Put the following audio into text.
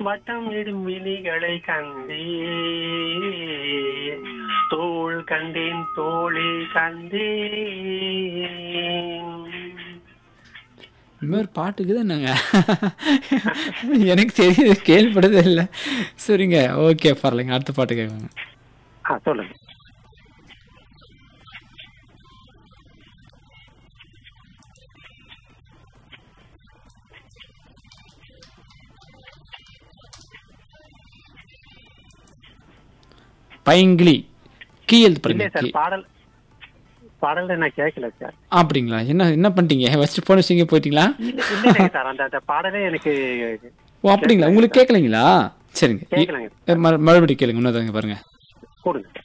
வட்டம் இடும் விழிகளை கண்டேன், தோள் கண்டேன் தோளே கண்டேன். இந்த மாதிரி பாட்டுக்கு தான் நாங்க எனக்கு தெரியுது, கேள்விப்பட்டதே இல்லை. சரிங்க, ஓகே, பரவாயில்லைங்க. அடுத்த பாட்டு கேட்குங்க. சொல்லுங்க. பைங்கிளி கீ எழுத்து இல்ல பாருங்க. சார், பாடல் நான் கேட்கல சார். அப்படிங்களா? என்ன பண்ணிட்டீங்க? ஃபர்ஸ்ட் போன வச்சுங்க போயிட்டீங்களா? இல்ல சார், அந்த பாடலே எனக்கு ஓ, அப்படிங்களா? உங்களுக்கு கேட்கலைங்களா? சரிங்க, கேட்கலங்க. மறுபடியும் கேளுங்க. இன்னொருத்தவங்க பாருங்க. கொடுங்க.